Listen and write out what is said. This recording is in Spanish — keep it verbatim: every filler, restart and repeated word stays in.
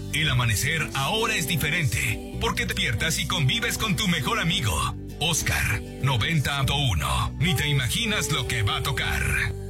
El amanecer ahora es diferente, porque te despiertas y convives con tu mejor amigo, Oscar, noventa punto uno. Ni te imaginas lo que va a tocar.